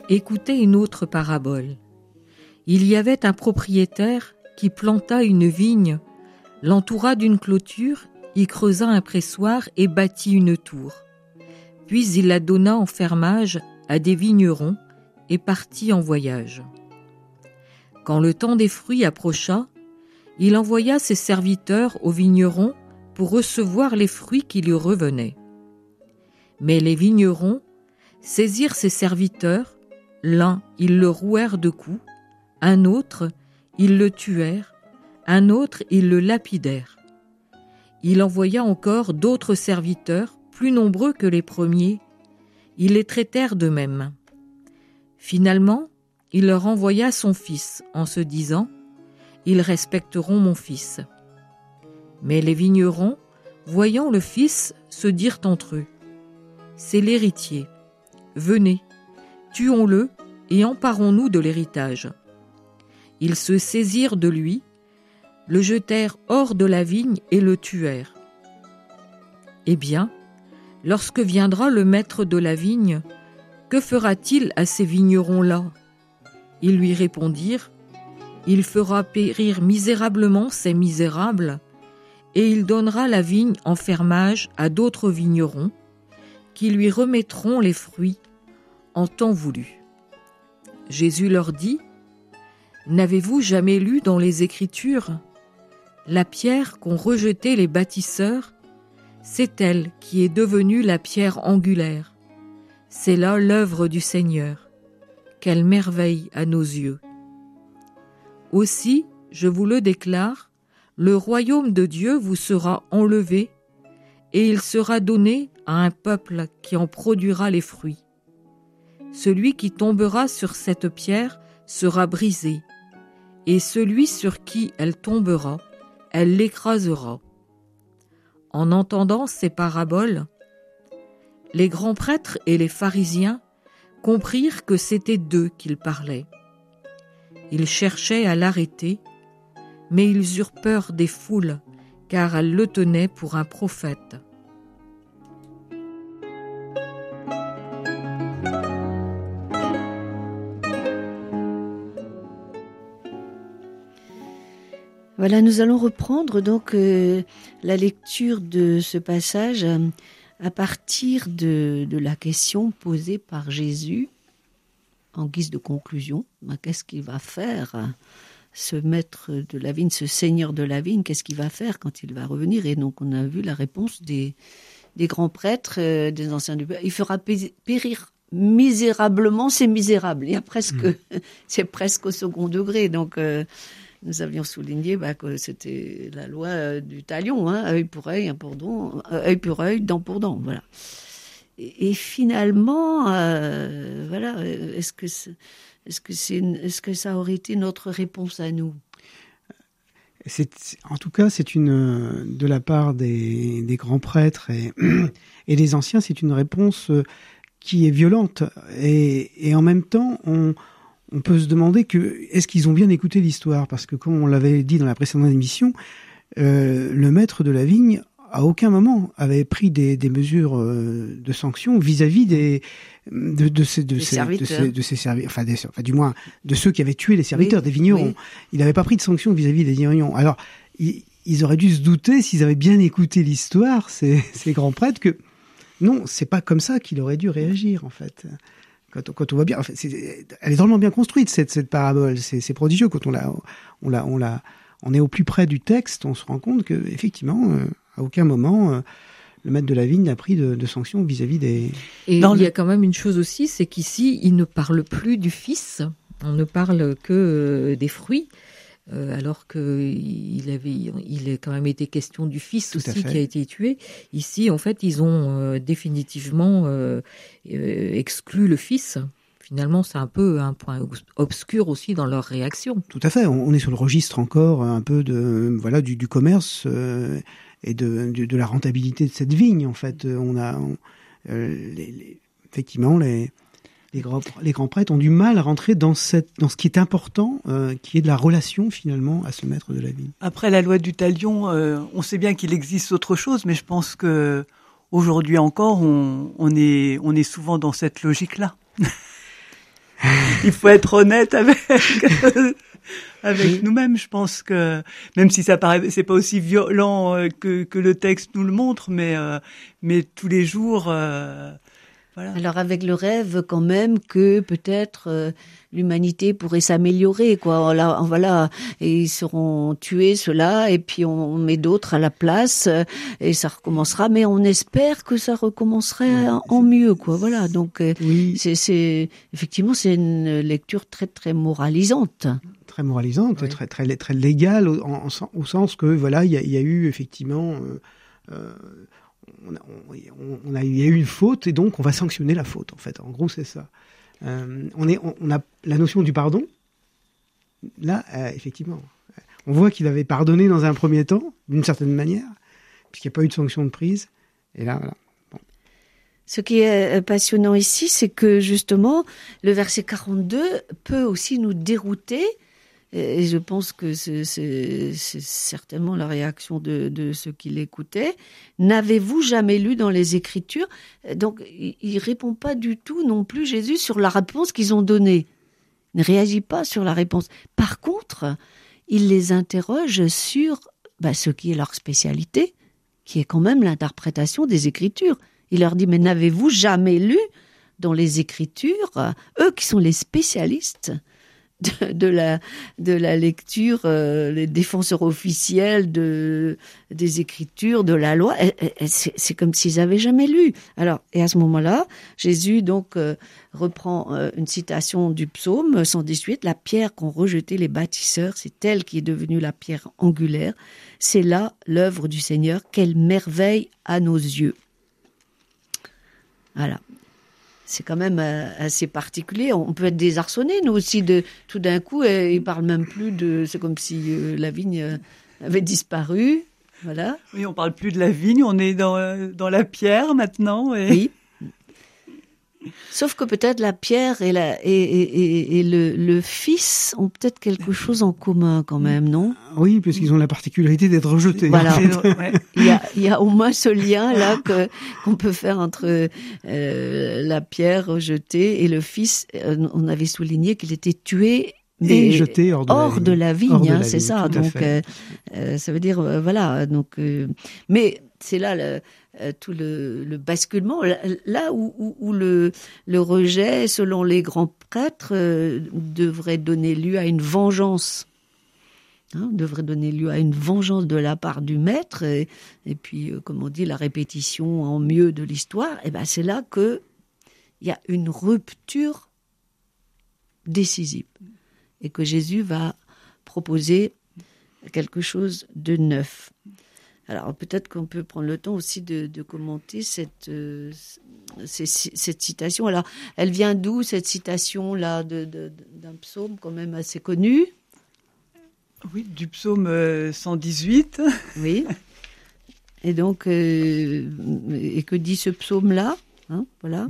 Écoutez une autre parabole. Il y avait un propriétaire qui planta une vigne, l'entoura d'une clôture, y creusa un pressoir et bâtit une tour. Puis il la donna en fermage à des vignerons et partit en voyage. Quand le temps des fruits approcha, il envoya ses serviteurs aux vignerons pour recevoir les fruits qui lui revenaient. Mais les vignerons saisirent ses serviteurs, l'un, ils le rouèrent de coups, un autre, ils le tuèrent, un autre, ils le lapidèrent. Il envoya encore d'autres serviteurs, plus nombreux que les premiers. Ils les traitèrent de même. Finalement, il leur envoya son fils, en se disant « Ils respecteront mon fils ». Mais les vignerons, voyant le fils, se dirent entre eux « C'est l'héritier. Venez, tuons-le et emparons-nous de l'héritage. » Ils se saisirent de lui, le jetèrent hors de la vigne et le tuèrent. Eh bien, lorsque viendra le maître de la vigne, que fera-t-il à ces vignerons-là ? Ils lui répondirent, « Il fera périr misérablement ces misérables, et il donnera la vigne en fermage à d'autres vignerons, qui lui remettront les fruits en temps voulu. » Jésus leur dit, « N'avez-vous jamais lu dans les Écritures ? La pierre qu'ont rejetée les bâtisseurs, c'est elle qui est devenue la pierre angulaire. C'est là l'œuvre du Seigneur. Quelle merveille à nos yeux. Aussi, je vous le déclare, le royaume de Dieu vous sera enlevé et il sera donné à un peuple qui en produira les fruits. Celui qui tombera sur cette pierre sera brisé, et celui sur qui elle tombera, elle l'écrasera. » En entendant ces paraboles, les grands prêtres et les pharisiens comprirent que c'était d'eux qu'il parlait. Ils cherchaient à l'arrêter, mais ils eurent peur des foules, car elles le tenaient pour un prophète. Voilà, nous allons reprendre donc la lecture de ce passage à partir de la question posée par Jésus en guise de conclusion. Qu'est-ce qu'il va faire, ce maître de la vigne, ce seigneur de la vigne, qu'est-ce qu'il va faire quand il va revenir? Et donc on a vu la réponse des grands prêtres, des anciens du peuple. Il fera périr misérablement ces misérables. Il y a c'est presque au second degré. Donc nous avions souligné que c'était la loi du talion, œil pour œil, œil pour œil, dent pour dent, voilà. Et finalement, voilà, est-ce que ça aurait été notre réponse à nous ? En tout cas, c'est de la part des grands prêtres et des anciens, c'est une réponse qui est violente et en même temps, on peut se demander est-ce qu'ils ont bien écouté l'histoire ? Parce que comme on l'avait dit dans la précédente émission, le maître de la vigne, à aucun moment, avait pris des mesures de sanctions vis-à-vis de ces serviteurs, du moins de ceux qui avaient tué les serviteurs, des vignerons. Oui. Il n'avait pas pris de sanctions vis-à-vis des vignerons. Alors, ils auraient dû se douter, s'ils avaient bien écouté l'histoire, ces grands prêtres, que non, c'est pas comme ça qu'il aurait dû réagir, en fait. Quand on voit bien, en fait, elle est drôlement bien construite cette parabole. C'est prodigieux quand on est au plus près du texte, on se rend compte que effectivement, à aucun moment le maître de la vigne n'a pris de sanctions vis-à-vis des. Et il y a quand même une chose aussi, c'est qu'ici il ne parle plus du fils, on ne parle que des fruits. Alors qu'il a quand même été question du fils aussi qui a été tué. Ici, en fait, ils ont définitivement exclu le fils. Finalement, c'est un peu un point obscur aussi dans leur réaction. Tout à fait. On est sur le registre encore un peu du commerce et de la rentabilité de cette vigne. En fait, effectivement les grands prêtres ont du mal à rentrer dans ce qui est important, qui est de la relation finalement à ce maître de la vigne. Après la loi du talion, on sait bien qu'il existe autre chose, mais je pense que aujourd'hui encore, on est souvent dans cette logique-là. Il faut être honnête avec nous-mêmes. Je pense que même si c'est pas aussi violent que le texte nous le montre, mais tous les jours. Voilà. Alors avec le rêve quand même que peut-être l'humanité pourrait s'améliorer, quoi. Voilà, et ils seront tués ceux-là, et puis on met d'autres à la place, et ça recommencera. Mais on espère que ça recommencerait en mieux, quoi. Voilà. Donc c'est effectivement c'est une lecture très très moralisante. Très moralisante, et très très très légale au sens que voilà il y a eu effectivement. Il y a eu une faute et donc on va sanctionner la faute en fait. En gros, c'est ça. On a la notion du pardon. Là, effectivement, on voit qu'il avait pardonné dans un premier temps, d'une certaine manière, puisqu'il n'y a pas eu de sanction de prise. Et là, voilà. Bon. Ce qui est passionnant ici, c'est que justement, le verset 42 peut aussi nous dérouter. Et je pense que c'est certainement la réaction de ceux qui l'écoutaient. N'avez-vous jamais lu dans les Écritures ? Donc, il répond pas du tout non plus, Jésus, sur la réponse qu'ils ont donnée. Il ne réagit pas sur la réponse. Par contre, il les interroge sur ce qui est leur spécialité, qui est quand même l'interprétation des Écritures. Il leur dit, mais n'avez-vous jamais lu dans les Écritures, eux qui sont les spécialistes de la lecture, les défenseurs officiels des Écritures, de la loi, c'est comme s'ils avaient jamais lu. Alors, et à ce moment-là, Jésus donc reprend une citation du psaume 118, la pierre qu'ont rejetée les bâtisseurs, c'est elle qui est devenue la pierre angulaire. C'est là l'œuvre du Seigneur, quelle merveille à nos yeux. Voilà. C'est quand même assez particulier. On peut être désarçonné, nous aussi, tout d'un coup, il parle même plus de... C'est comme si la vigne avait disparu, voilà. Oui, on parle plus de la vigne, on est dans la pierre maintenant. Et... Oui. Sauf que peut-être la pierre et le fils ont peut-être quelque chose en commun quand même, non ? Oui, puisqu'ils ont la particularité d'être rejetés. Voilà. Il y a au moins ce lien là qu'on peut faire entre la pierre rejetée et le fils. On avait souligné qu'il était tué. Et jeté hors de la vigne, c'est vigne, ça. Donc, ça veut dire, voilà. Donc, mais c'est là tout le basculement, là où le rejet, selon les grands prêtres, devrait donner lieu à une vengeance. Devrait donner lieu à une vengeance de la part du maître, et puis, comme on dit, la répétition en mieux de l'histoire. Et ben, c'est là que il y a une rupture décisive. Et que Jésus va proposer quelque chose de neuf. Alors peut-être qu'on peut prendre le temps aussi de commenter cette citation. Alors elle vient d'où cette citation-là d'un psaume quand même assez connu ? Oui, du psaume 118. Oui. Et donc, et que dit ce psaume-là ? Voilà.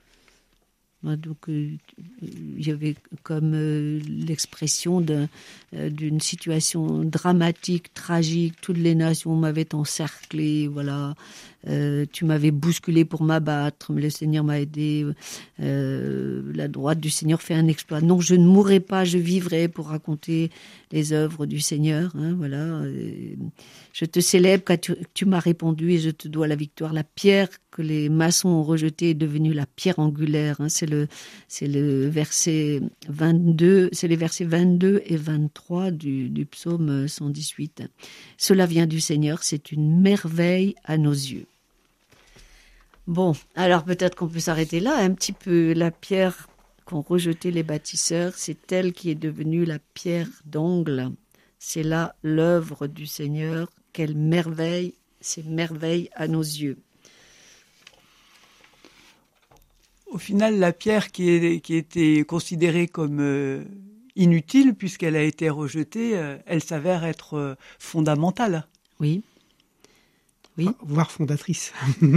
Donc, il y avait comme l'expression d'une situation dramatique, tragique. Toutes les nations m'avaient encerclé, voilà. Tu m'avais bousculé pour m'abattre, mais le Seigneur m'a aidé. La droite du Seigneur fait un exploit. Non, je ne mourrai pas, je vivrai pour raconter les œuvres du Seigneur. Voilà. Je te célèbre car tu m'as répondu et je te dois la victoire. La pierre que les maçons ont rejetée est devenue la pierre angulaire. C'est le verset 22, c'est les versets 22 et 23 du psaume 118. Cela vient du Seigneur, c'est une merveille à nos yeux. Bon, alors peut-être qu'on peut s'arrêter là un petit peu. La pierre qu'ont rejetée les bâtisseurs, c'est elle qui est devenue la pierre d'angle. C'est là l'œuvre du Seigneur. Quelle merveille, c'est merveille à nos yeux. Au final, la pierre qui était considérée comme inutile, puisqu'elle a été rejetée, elle s'avère être fondamentale. Oui. Oui. Voire fondatrice.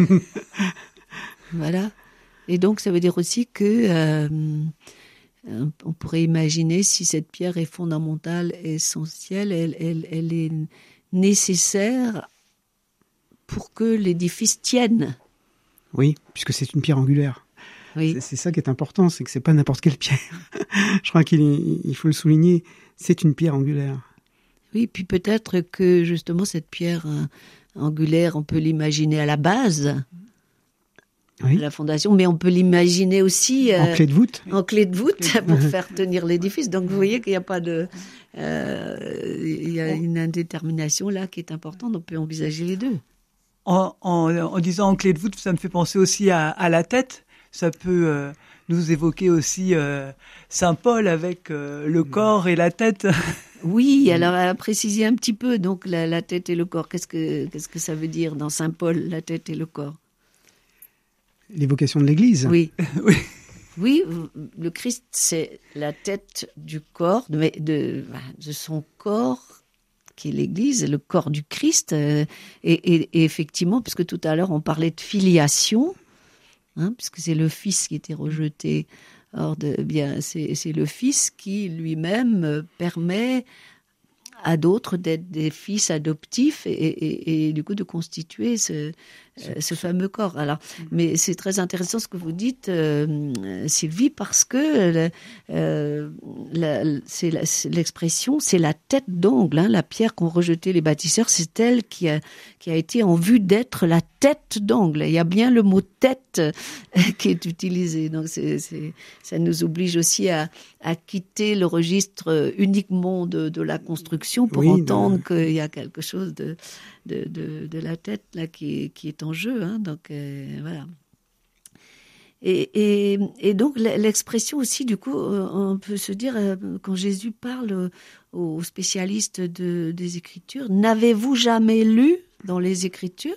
Voilà. Et donc, ça veut dire aussi que on pourrait imaginer, si cette pierre est fondamentale, essentielle, elle est nécessaire pour que l'édifice tienne. Oui, puisque c'est une pierre angulaire. Oui. C'est ça qui est important, c'est que c'est pas n'importe quelle pierre. Je crois qu'il faut le souligner, c'est une pierre angulaire. Oui, puis peut-être que justement cette pierre angulaire, on peut l'imaginer à la base Oui. de la fondation, mais on peut l'imaginer aussi En clé de voûte. en clé de voûte pour faire tenir l'édifice. Donc vous voyez qu'il n'y a pas de... il y a une indétermination là qui est importante, on peut envisager les deux. En disant en clé de voûte, ça me fait penser aussi à la tête. Ça peut nous évoquer aussi Saint Paul avec le corps et la tête. Oui, alors à préciser un petit peu, donc la tête et le corps, qu'est-ce que ça veut dire dans Saint Paul, la tête et le corps? L'évocation de l'Église. Oui. Oui. Oui, le Christ, c'est la tête du corps, de son corps, qui est l'Église, le corps du Christ. Et effectivement, puisque tout à l'heure, on parlait de filiation, puisque c'est le Fils qui était rejeté. Or, c'est le Fils qui lui-même permet à d'autres d'être des fils adoptifs et du coup de constituer ce fameux corps. Alors, mais c'est très intéressant ce que vous dites, Sylvie, parce que l'expression, c'est la tête d'ongle, la pierre qu'ont rejetée les bâtisseurs, c'est elle qui a été en vue d'être la tête d'ongle. Il y a bien le mot tête qui est utilisé. Donc ça nous oblige aussi à quitter le registre uniquement de la construction pour entendre qu'il y a quelque chose de la tête là qui est en jeu. Donc voilà. Et donc l'expression aussi, du coup, on peut se dire, quand Jésus parle aux spécialistes des Écritures, n'avez-vous jamais lu dans les Écritures?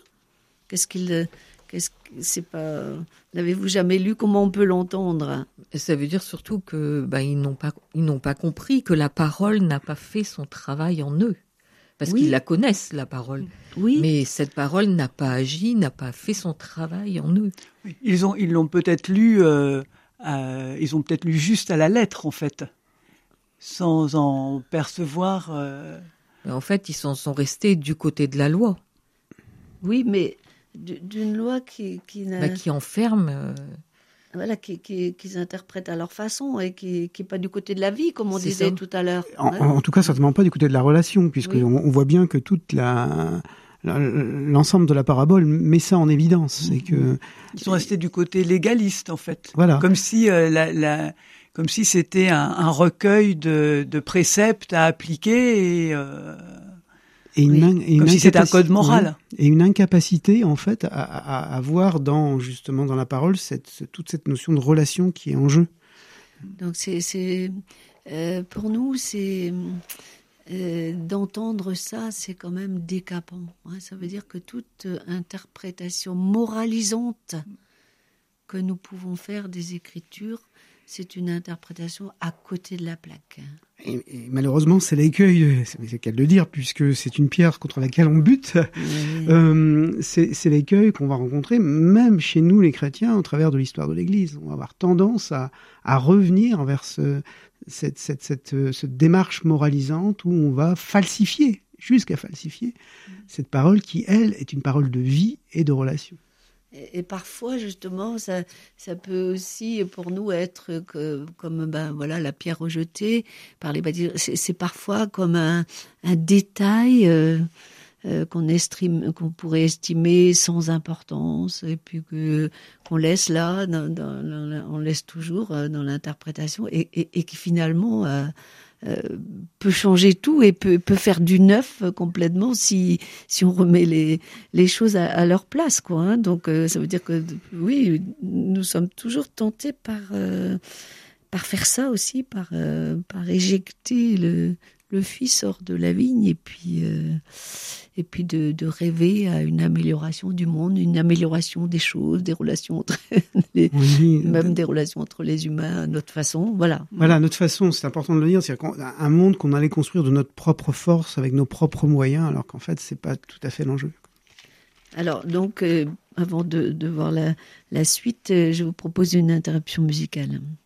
N'avez-vous jamais lu? Comment on peut l'entendre? Ça veut dire surtout que ils n'ont pas compris que la parole n'a pas fait son travail en eux. Parce qu'ils la connaissent, la parole. Oui. Mais cette parole n'a pas agi, n'a pas fait son travail en eux. Ils l'ont peut-être lu, ils ont peut-être lu juste à la lettre, en fait, sans en percevoir. Mais en fait, ils sont restés du côté de la loi. Oui, mais d'une loi qui enferme. Voilà, qu'ils interprètent à leur façon et qui n'est pas du côté de la vie, comme on disait tout à l'heure. En tout cas, certainement pas du côté de la relation, puisqu'on voit bien que toute l'ensemble de la parabole met ça en évidence. C'est que ils sont restés du côté légaliste, en fait. Voilà. Comme si comme si c'était un recueil de préceptes à appliquer comme si c'était un code moral. Et une incapacité, en fait, à voir justement dans la parole toute cette notion de relation qui est en jeu. Donc pour nous, c'est d'entendre ça, c'est quand même décapant. Ça veut dire que toute interprétation moralisante que nous pouvons faire des Écritures, c'est une interprétation à côté de la plaque. Et malheureusement, c'est l'écueil, c'est le cas de le dire, puisque c'est une pierre contre laquelle on bute. Oui. C'est l'écueil qu'on va rencontrer, même chez nous, les chrétiens, au travers de l'histoire de l'Église. On va avoir tendance à revenir vers cette démarche moralisante où on va falsifier, jusqu'à falsifier, cette parole qui, elle, est une parole de vie et de relation. Et parfois, justement, ça peut aussi, pour nous, être comme la pierre rejetée par les bâtisseurs. C'est parfois comme un détail qu'on pourrait estimer sans importance, et puis qu'on laisse là, on laisse toujours dans l'interprétation, et qui finalement peut changer tout et peut faire du neuf complètement si on remet les choses à leur place, quoi. Donc ça veut dire que oui, nous sommes toujours tentés par faire ça aussi, par éjecter le fils hors de la vigne, et puis de rêver à une amélioration du monde, une amélioration des choses, des relations même des relations entre les humains à notre façon, voilà. Voilà, notre façon, c'est important de le dire, c'est un monde qu'on allait construire de notre propre force, avec nos propres moyens, alors qu'en fait, c'est pas tout à fait l'enjeu. Alors, donc, avant de voir la suite, je vous propose une interruption musicale.